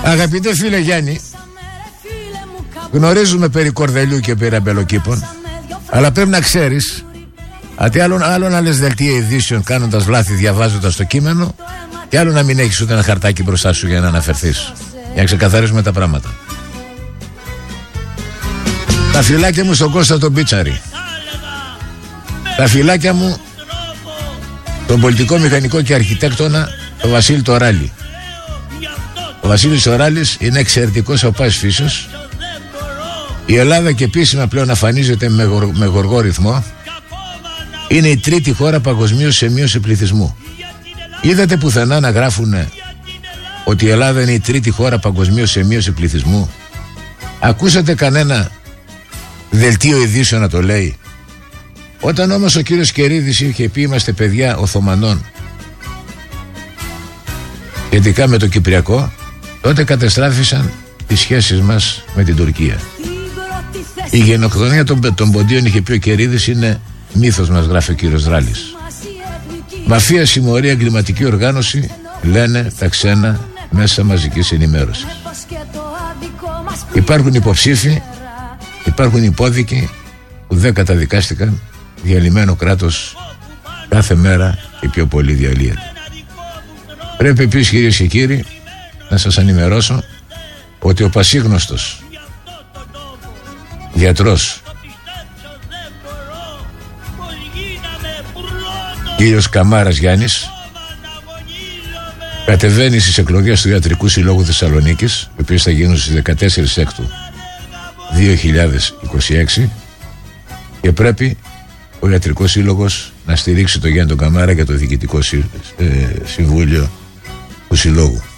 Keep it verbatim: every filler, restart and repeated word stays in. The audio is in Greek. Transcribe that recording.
Αγαπητέ φίλε Γιάννη, γνωρίζουμε περί κορδελιού και περί αμπελοκήπων, αλλά πρέπει να ξέρεις ότι άλλο, άλλο να λες δελτία ειδήσεων κάνοντας λάθη διαβάζοντας το κείμενο, και άλλο να μην έχεις ούτε ένα χαρτάκι μπροστά σου για να αναφερθείς, για να ξεκαθαρίσουμε τα πράγματα. Τα φυλάκια μου στον Κώστα τον Πίτσαρη, τα φυλάκια μου τον πολιτικό μηχανικό και αρχιτέκτονα τον Βασίλη Τωράλη. Ο Βασίλης Τωράλης είναι εξαιρετικός από πάσης φύσεως. Η Ελλάδα, και επίσημα πλέον αφανίζεται με, γορ, με γοργό ρυθμό, είναι η τρίτη χώρα παγκοσμίως σε μείωση πληθυσμού. Είδατε πουθενά να γράφουνε ότι η Ελλάδα είναι η τρίτη χώρα παγκοσμίως σε μείωση πληθυσμού? Ακούσατε κανένα δελτίο ειδήσεων να το λέει? Όταν όμως ο κύριος Κερίδης είχε πει είμαστε παιδιά Οθωμανών σχετικά με το Κυπριακό, τότε κατεστράφησαν τις σχέσεις μας με την Τουρκία. Η γενοκτονία των, των ποντίων, είχε πει ο Κερίδης, είναι μύθος, μας γράφει ο κύριος Δράλης. Μαφία, συμμορία, εγκληματική οργάνωση, λένε τα ξένα μέσα μαζικής ενημέρωσης. Υπάρχουν υποψήφοι, υπάρχουν υπόδικοι που δεν καταδικάστηκαν. Διαλυμένο κράτος κάθε μέρα και πιο πολύ διαλύεται. Πρέπει επίσης, κυρίες και κύριοι, να σας ενημερώσω ότι ο πασίγνωστος γιατρός κύριος Καμάρας Γιάννης κατεβαίνει στις εκλογές του Ιατρικού Συλλόγου Θεσσαλονίκης, οι οποίες θα γίνουν στις δεκατέσσερις Έκτου δύο χιλιάδες είκοσι έξι, και πρέπει ο Ιατρικός Σύλλογος να στηρίξει τον Γιάννη τον Καμάρα για το Διοικητικό Συμβούλιο του Συλλόγου.